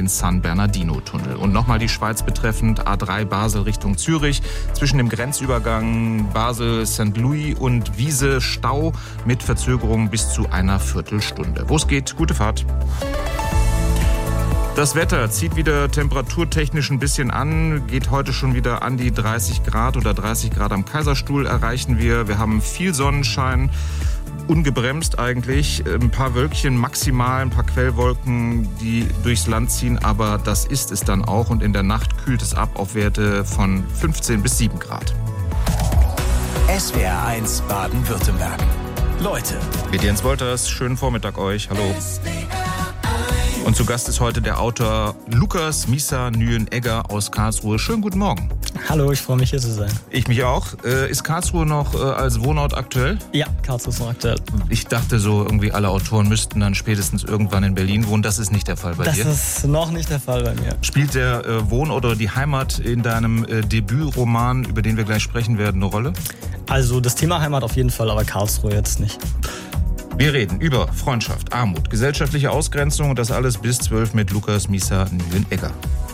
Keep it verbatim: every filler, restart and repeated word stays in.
San Bernardino-Tunnel. Und nochmal die Schweiz betreffend, A drei Basel Richtung Zürich. Zwischen dem Grenzübergang Basel-Sankt Louis und Wiese Stau mit Verzögerung bis zu einer Viertelstunde. Wo es geht, gute Fahrt. Das Wetter zieht wieder temperaturtechnisch ein bisschen an, geht heute schon wieder an die dreißig Grad oder dreißig Grad am Kaiserstuhl erreichen wir. Wir haben viel Sonnenschein, ungebremst eigentlich, ein paar Wölkchen maximal, ein paar Quellwolken, die durchs Land ziehen, aber das ist es dann auch und in der Nacht kühlt es ab auf Werte von fünfzehn bis sieben Grad. S W R eins Baden-Württemberg. Leute. Mit Jens Wolters, schönen Vormittag euch, hallo. Und zu Gast ist heute der Autor Lukas Misa Nguyen-Egger aus Karlsruhe. Schönen guten Morgen. Hallo, ich freue mich, hier zu sein. Ich mich auch. Äh, ist Karlsruhe noch äh, als Wohnort aktuell? Ja, Karlsruhe ist noch aktuell. Ich dachte so, irgendwie alle Autoren müssten dann spätestens irgendwann in Berlin wohnen. Das ist nicht der Fall bei das dir? Das ist noch nicht der Fall bei mir. Spielt der äh, Wohn- oder die Heimat in deinem äh, Debütroman, über den wir gleich sprechen werden, eine Rolle? Also das Thema Heimat auf jeden Fall, aber Karlsruhe jetzt nicht. Wir reden über Freundschaft, Armut, gesellschaftliche Ausgrenzung und das alles bis zwölf mit Lukas Misa Nguyen-Egger.